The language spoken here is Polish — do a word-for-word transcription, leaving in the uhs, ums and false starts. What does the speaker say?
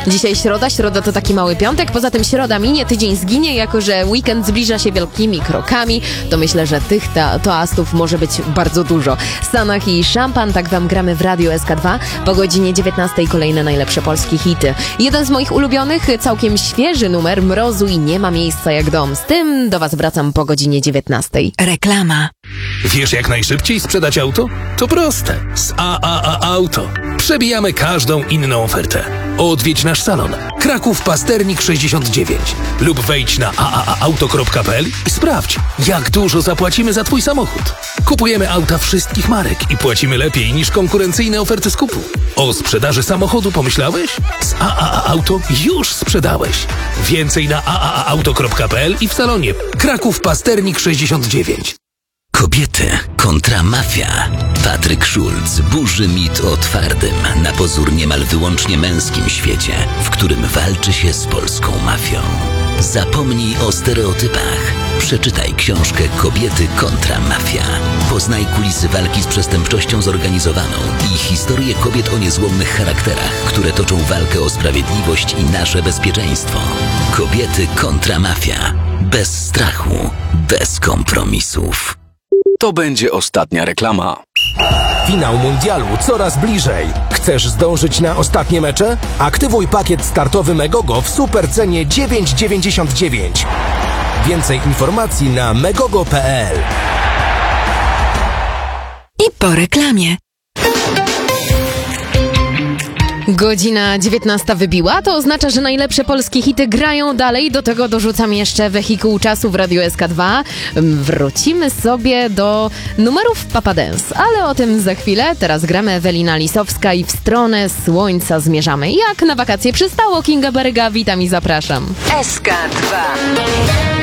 Dzisiaj środa, środa to taki mały piątek, poza tym środa minie, tydzień zginie, jako że weekend zbliża się wielkimi krokami, to myślę, że tych ta- toastów może być bardzo dużo. Sanach i szampan, tak wam gramy w Radiu S K dwa. Po godzinie dziewiętnastej kolejne najlepsze polskie hity. Jeden z moich ulubionych, całkiem świeży numer Mrozu i Nie ma miejsca jak dom. Z tym do was wracam po godzinie dziewiętnastej. Reklama. Wiesz, jak najszybciej sprzedać auto? To proste. Z A A A Auto. Przebijamy każdą inną ofertę. Odwiedź nasz salon. Kraków Pasternik sześćdziesiąt dziewięć. Lub wejdź na a a a auto kropka p l i sprawdź, jak dużo zapłacimy za twój samochód. Kupujemy auta wszystkich marek i płacimy lepiej niż konkurencyjne oferty skupu. O sprzedaży samochodu pomyślałeś? Z A A A Auto już sprzedałeś. Więcej na a a a auto kropka p l i w salonie. Kraków Pasternik sześćdziesiąt dziewięć. Kobiety kontra mafia. Patryk Schulz burzy mit o twardym, na pozór niemal wyłącznie męskim świecie, w którym walczy się z polską mafią. Zapomnij o stereotypach. Przeczytaj książkę Kobiety kontra mafia. Poznaj kulisy walki z przestępczością zorganizowaną i historię kobiet o niezłomnych charakterach, które toczą walkę o sprawiedliwość i nasze bezpieczeństwo. Kobiety kontra mafia. Bez strachu, bez kompromisów. To będzie ostatnia reklama. Finał mundialu coraz bliżej. Chcesz zdążyć na ostatnie mecze? Aktywuj pakiet startowy Megogo w supercenie dziewięć dziewięćdziesiąt dziewięć. Więcej informacji na megogo kropka p l. I po reklamie. Godzina dziewiętnasta wybiła, to oznacza, że najlepsze polskie hity grają dalej. Do tego dorzucam jeszcze wehikuł czasu w Radiu S K dwa. Wrócimy sobie do numerów Papa Dance, ale o tym za chwilę. Teraz gramy Ewelina Lisowska i W stronę słońca zmierzamy. Jak na wakacje przystało, Kinga Baryga, witam i zapraszam. S K dwa.